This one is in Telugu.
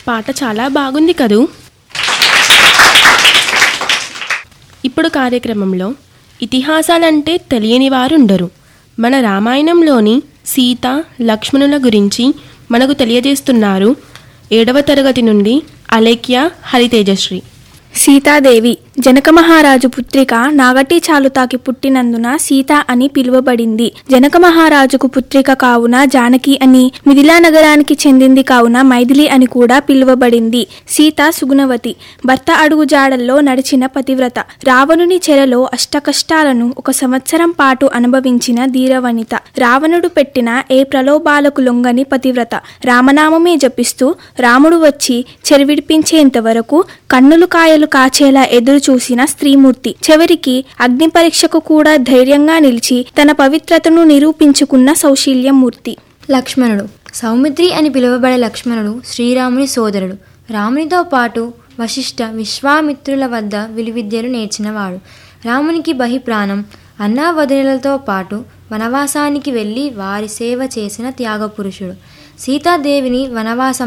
పాట చాలా బాగుంది కదూ. ఇప్పుడు కార్యక్రమంలో ఇతిహాసాలంటే తెలియని వారుండరు. మన రామాయణంలోని సీత లక్ష్మణుల గురించి మనకు తెలియజేస్తున్నారు 7వ తరగతి నుండి అలేఖ్య హరితేజశ్రీ. సీతాదేవి జనక మహారాజు పుత్రిక నాగటి చాలుతాకి పుట్టినందున సీత అని పిలువబడింది. జనక మహారాజుకు పుత్రిక కావున జానకి అని, మిథిలా నగరానికి చెందింది కావున మైథిలి అని కూడా పిలువబడింది. సీత సుగుణవతి, భర్త అడుగు జాడల్లో నడిచిన పతివ్రత, రావణుని చెరలో అష్టకష్టాలను 1 సంవత్సరం పాటు అనుభవించిన ధీరవనిత, రావణుడు పెట్టిన ఏ ప్రలోభాలకు లొంగని పతివ్రత, రామనామమే జపిస్తూ రాముడు వచ్చి చెరివిడిపించేంత వరకు కన్నులు కాయలు కాచేలా ఎదురు చూసిన స్త్రీమూర్తి, చివరికి అగ్ని పరీక్షకు కూడా ధైర్యంగా నిలిచి తన పవిత్రతను నిరూపించుకున్న సౌశీల్యమూర్తి. లక్ష్మణుడు సౌమిత్రి అని పిలువబడే లక్ష్మణుడు శ్రీరాముని సోదరుడు. రామునితో పాటు వశిష్ఠ విశ్వామిత్రుల వద్ద విలువిద్యలు నేర్చినవాడు. రామునికి బహిప్రాణం, అన్నా వదినలతో పాటు వనవాసానికి వెళ్ళి వారి సేవ చేసిన త్యాగపురుషుడు. సీతాదేవిని వనవాసం